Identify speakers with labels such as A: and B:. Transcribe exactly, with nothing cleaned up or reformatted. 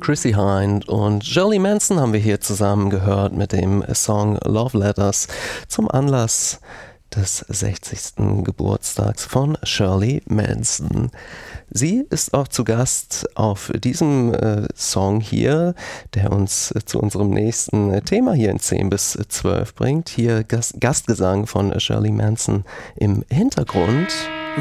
A: Chrissie Hynde und Shirley Manson haben wir hier zusammen gehört mit dem Song Love Letters zum Anlass des sechzigsten Geburtstags von Shirley Manson. Sie ist auch zu Gast auf diesem äh, Song hier, der uns äh, zu unserem nächsten äh, Thema hier in zehn bis zwölf bringt. Hier Gast Gastgesang von Shirley Manson im Hintergrund.